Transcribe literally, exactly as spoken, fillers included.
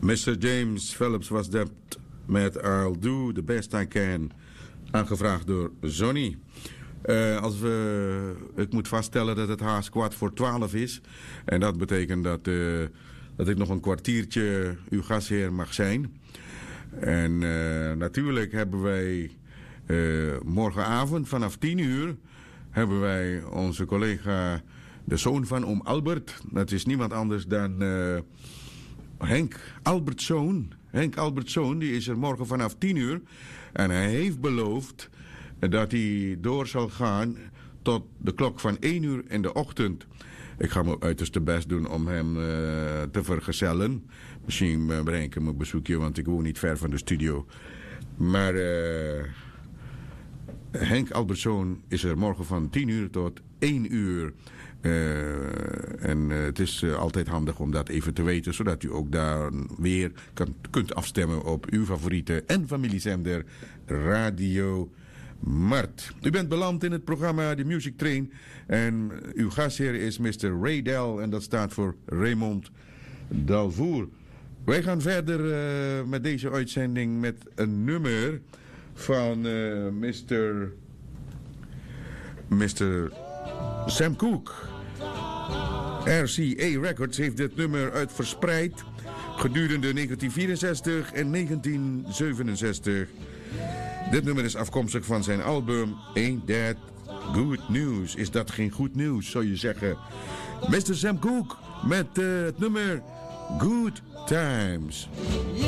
mister James Phillips was dat met I'll Do the Best I Can, aangevraagd door Zonny. Uh, als we, ik moet vaststellen dat het haast kwart voor twaalf is. En dat betekent dat, uh, dat ik nog een kwartiertje uw gastheer mag zijn. En uh, natuurlijk hebben wij uh, morgenavond vanaf tien uur... hebben wij onze collega, de zoon van oom Albert. Dat is niemand anders dan uh, Henk Albertzoon. Henk Albertzoon, die is er morgen vanaf tien uur. En hij heeft beloofd dat hij door zal gaan tot de klok van één uur in de ochtend. Ik ga mijn uiterste best doen om hem uh, te vergezellen. Misschien uh, breng ik hem een bezoekje, want ik woon niet ver van de studio. Maar uh, Henk Albertzoon is er morgen van tien uur tot één uur. Uh, en uh, het is uh, altijd handig om dat even te weten, zodat u ook daar weer kan, kunt afstemmen op uw favoriete en familiezender Radio Mart. U bent beland in het programma The Music Train en uw gastheer is mister Ray Dell en dat staat voor Raymond Dalvoer. Wij gaan verder uh, met deze uitzending met een nummer van uh, mister mister Sam Cooke. R C A Records heeft dit nummer uitverspreid gedurende negentien vierenzestig en negentien zevenenzestig. Dit nummer is afkomstig van zijn album Ain't That Good News. Is dat geen goed nieuws, zou je zeggen? mister Sam Cooke met uh, het nummer Good Times.